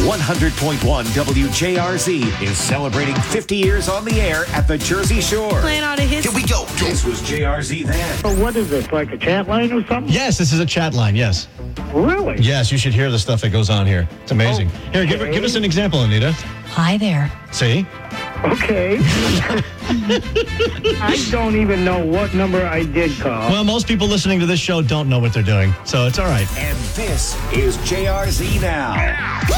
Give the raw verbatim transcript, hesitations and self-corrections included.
one hundred point one W J R Z is celebrating fifty years on the air at the Jersey Shore. Playing out of his... Here we go. This was J R Z then. So what is this, like a chat line or something? Yes, this is a chat line, yes. Really? Yes, you should hear the stuff that goes on here. It's amazing. Oh, Here, give, okay. give us an example, Anita. Hi there. See? Okay. I don't even know what number I did call. Well, most people listening to this show don't know what they're doing, so it's all right. And this is J R Z Now.